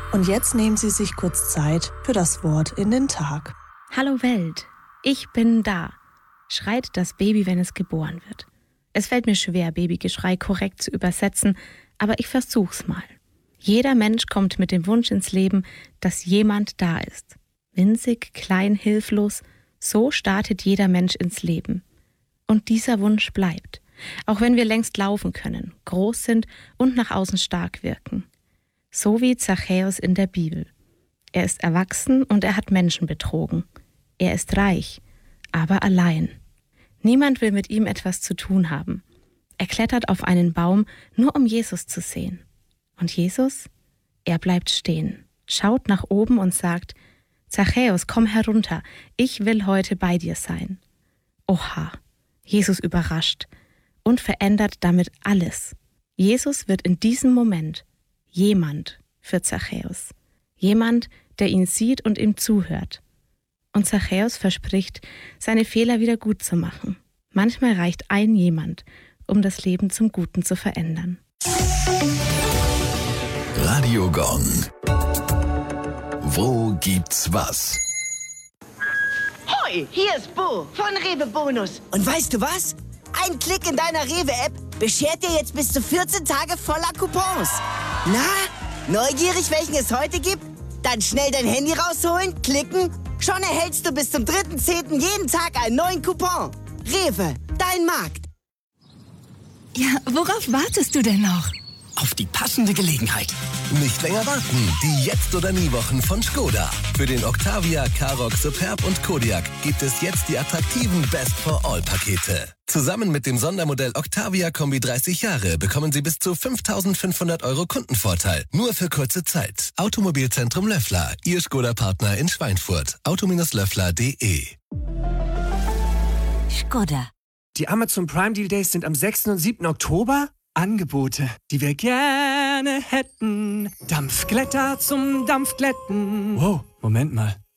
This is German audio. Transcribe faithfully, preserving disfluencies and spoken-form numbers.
Und jetzt nehmen Sie sich kurz Zeit für das Wort in den Tag. Hallo Welt, ich bin da, schreit das Baby, wenn es geboren wird. Es fällt mir schwer, Babygeschrei korrekt zu übersetzen, aber ich versuch's mal. Jeder Mensch kommt mit dem Wunsch ins Leben, dass jemand da ist. Winzig, klein, hilflos, so startet jeder Mensch ins Leben. Und dieser Wunsch bleibt, auch wenn wir längst laufen können, groß sind und nach außen stark wirken. So wie Zachäus in der Bibel. Er ist erwachsen und er hat Menschen betrogen. Er ist reich, aber allein. Niemand will mit ihm etwas zu tun haben. Er klettert auf einen Baum, nur um Jesus zu sehen. Und Jesus? Er bleibt stehen, schaut nach oben und sagt: Zachäus, komm herunter, ich will heute bei dir sein. Oha, Jesus überrascht und verändert damit alles. Jesus wird in diesem Moment jemand für Zachäus. Jemand, der ihn sieht und ihm zuhört. Und Zachäus verspricht, seine Fehler wieder gut zu machen. Manchmal reicht ein jemand, um das Leben zum Guten zu verändern. Radio Gong. Wo gibt's was? Hoi, hier ist Bo von Rewe Bonus. Und weißt du was? Ein Klick in deiner Rewe-App beschert dir jetzt bis zu vierzehn Tage voller Coupons. Na, neugierig, welchen es heute gibt? Dann schnell dein Handy rausholen, klicken. Schon erhältst du bis zum dritten zehnten jeden Tag einen neuen Coupon. Rewe, dein Markt. Ja, worauf wartest du denn noch? Auf die passende Gelegenheit. Nicht länger warten. Die Jetzt- oder Nie-Wochen von Skoda. Für den Octavia, Karoq, Superb und Kodiaq gibt es jetzt die attraktiven Best-for-All-Pakete. Zusammen mit dem Sondermodell Octavia Kombi dreißig Jahre bekommen Sie bis zu fünftausendfünfhundert Euro Kundenvorteil. Nur für kurze Zeit. Automobilzentrum Löffler. Ihr Skoda-Partner in Schweinfurt. auto löffler punkt de. Skoda. Die Amazon Prime Deal Days sind am sechsten und siebten Oktober. Angebote, die wir gerne hätten. Dampfglätter zum Dampfglätten. Wow, Moment mal.